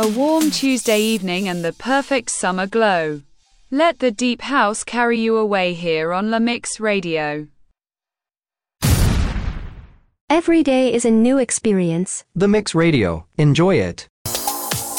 A warm Tuesday evening and the perfect summer glow. Let the deep house carry you away here on La Mix Radio. Every day is a new experience. The Mix Radio. Enjoy it.